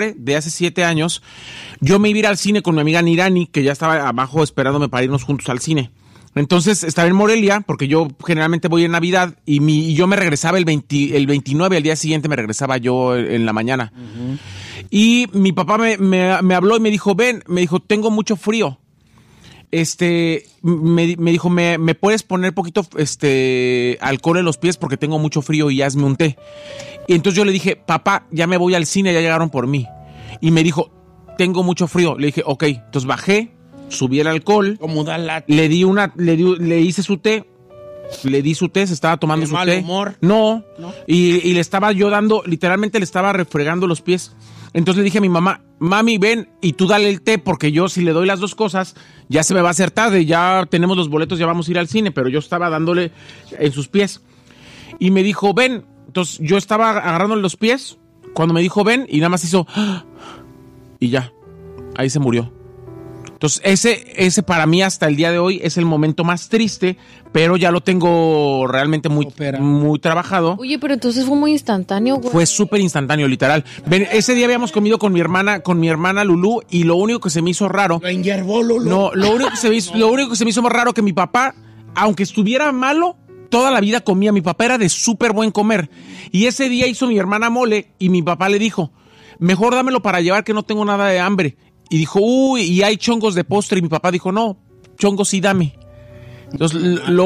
de hace 7 años, yo me iba a ir al cine con mi amiga Nirani, que ya estaba abajo esperándome para irnos juntos al cine. Entonces estaba en Morelia, porque yo generalmente voy en Navidad, y yo me regresaba el 29, al día siguiente me regresaba yo en la mañana. Uh-huh. Y mi papá me habló y me dijo, ven, me dijo, tengo mucho frío. Me dijo, ¿me puedes poner poquito alcohol en los pies porque tengo mucho frío y hazme un té? Y entonces yo le dije, papá, ya me voy al cine, ya llegaron por mí. Y me dijo, tengo mucho frío. Le dije, ok. Entonces bajé, subí el alcohol, le hice su té, le di su té, se estaba tomando su té. Humor. No. Y le estaba yo dando, literalmente le estaba refregando los pies. Entonces le dije a mi mamá, mami, ven y tú dale el té, porque yo si le doy las dos cosas, ya se me va a hacer tarde, ya tenemos los boletos, ya vamos a ir al cine, pero yo estaba dándole en sus pies. Y me dijo, ven. Entonces yo estaba agarrándole los pies, cuando me dijo ven, y nada más hizo, y ya, ahí se murió. Entonces ese para mí hasta el día de hoy es el momento más triste, pero ya lo tengo realmente muy trabajado. Oye, pero entonces fue muy instantáneo, güey. Fue súper instantáneo, literal. Ven, ese día habíamos comido con mi hermana Lulú, y lo único que se me hizo raro. Lo enyerbó Lulú. No, lo único que se me hizo más raro que mi papá, aunque estuviera malo, toda la vida comía. Mi papá era de súper buen comer. Y ese día hizo mi hermana mole, y mi papá le dijo, mejor dámelo para llevar, que no tengo nada de hambre. Y dijo, uy, y hay chongos de postre. Y mi papá dijo, no, chongos sí dame. Entonces, lo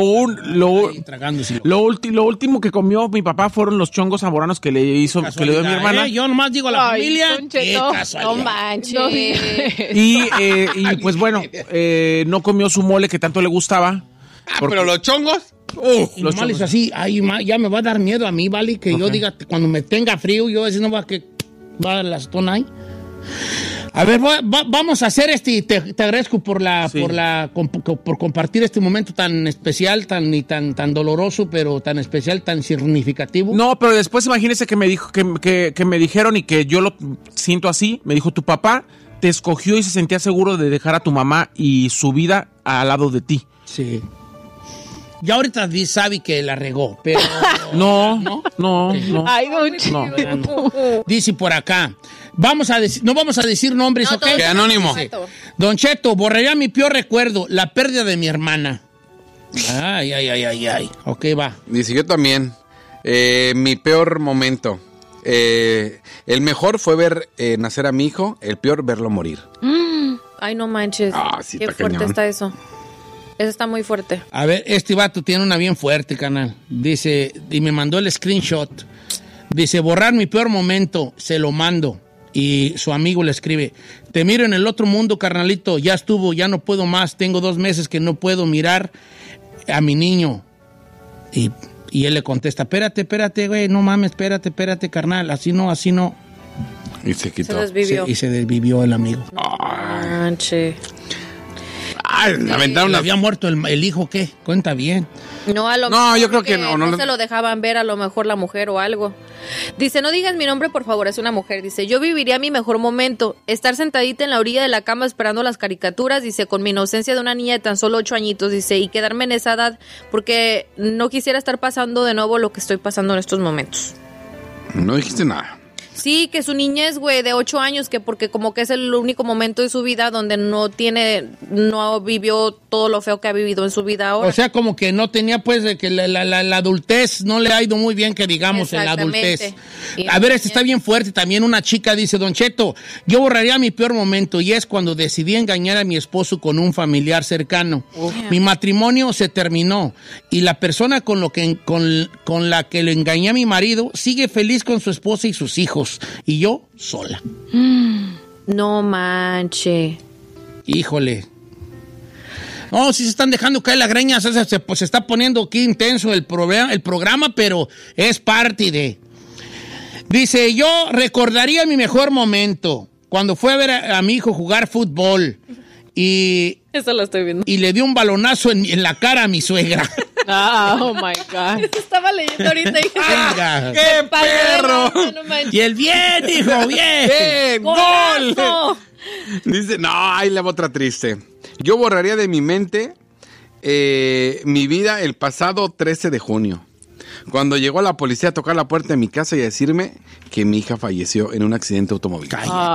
último que comió mi papá fueron los chongos zamboranos que le dio mi hermana. Yo nomás digo a la familia. Qué casualidad. No manches. Y pues bueno, no comió su mole que tanto le gustaba. Pero los chongos. Y los chongos así, ay, ya me va a dar miedo a mí, ¿vale? Que yo diga, cuando me tenga frío, yo decir, no va a la zona ahí. A ver, vamos a hacer te agradezco por compartir este momento tan especial, tan doloroso, pero tan especial, tan significativo. No, pero después imagínese que me dijo que me dijeron, y que yo lo siento así. Me dijo, tu papá te escogió y se sentía seguro de dejar a tu mamá y su vida al lado de ti. Sí. Ya ahorita sabe que la regó, pero... No. Ay, don Cheto. No. Dice por acá, no vamos a decir nombres, ¿ok? Que anónimo. Don Cheto, borraría mi peor recuerdo, la pérdida de mi hermana. Ay. Ok, va. Dice, yo también. Mi peor momento. El mejor fue ver nacer a mi hijo, el peor verlo morir. Ay, no manches. Sí, qué está fuerte cañón. está eso. Eso está muy fuerte. A ver, este vato tiene una bien fuerte, canal. Dice, y me mandó el screenshot. Dice, borrar mi peor momento, se lo mando. Y su amigo le escribe, te miro en el otro mundo, carnalito, ya estuvo, ya no puedo más. Tengo 2 meses que no puedo mirar a mi niño. Y él le contesta, espérate, güey, no mames, espérate, carnal, así no. Y se quitó. Se desvivió. Y se desvivió el amigo. Manche. Lamentaron. ¿Había muerto el hijo qué? Cuenta bien. No, yo creo que no se lo dejaban ver, a lo mejor la mujer o algo. Dice, no digas mi nombre, por favor, es una mujer. Dice, yo viviría mi mejor momento, estar sentadita en la orilla de la cama esperando las caricaturas, dice, con mi inocencia de una niña de tan solo 8 añitos, dice, y quedarme en esa edad, porque no quisiera estar pasando de nuevo lo que estoy pasando en estos momentos. No dijiste nada. Sí, que su niñez, güey, de 8 años, que porque como que es el único momento de su vida donde no vivió todo lo feo que ha vivido en su vida ahora. O sea, como que no tenía, pues, de que la adultez no le ha ido muy bien, que digamos, en la adultez. A ver, está bien fuerte. También una chica dice, Don Cheto, yo borraría mi peor momento, y es cuando decidí engañar a mi esposo con un familiar cercano. Mi matrimonio se terminó, y la persona con la que le engañé a mi marido sigue feliz con su esposa y sus hijos. Y yo sola. No manche. Híjole. No, sí se están dejando caer las greñas. Se está poniendo aquí intenso el programa, pero es parte de... Dice, yo recordaría mi mejor momento cuando fue a ver a mi hijo jugar fútbol y... Eso lo estoy viendo. Y le dio un balonazo en la cara a mi suegra. Oh my God. Eso estaba leyendo ahorita. ¡Qué perro! Y el bien, hijo, bien. ¡Gol! Dice, no, ahí la otra triste. Yo borraría de mi mente mi vida el pasado 13 de junio. Cuando llegó la policía a tocar la puerta de mi casa y a decirme que mi hija falleció en un accidente automovilístico.